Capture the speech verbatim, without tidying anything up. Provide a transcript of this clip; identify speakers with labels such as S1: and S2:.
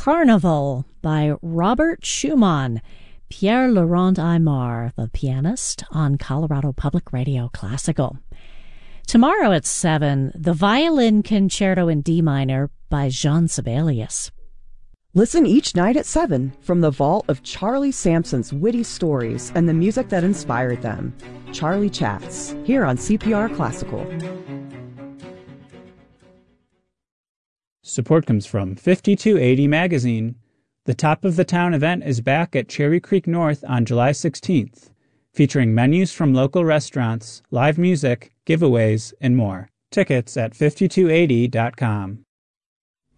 S1: Carnival by Robert Schumann. Pierre Laurent Aymar, the pianist, on Colorado Public Radio Classical. Tomorrow at seven, the Violin Concerto in D minor by Jean Sibelius.
S2: Listen each night at seven from the vault of Charlie Sampson's witty stories and the music that inspired them. Charlie Chats, here on C P R Classical.
S3: Support comes from fifty-two eighty Magazine. The Top of the Town event is back at Cherry Creek North on July sixteenth, featuring menus from local restaurants, live music, giveaways, and more. Tickets at fifty-two eighty dot com.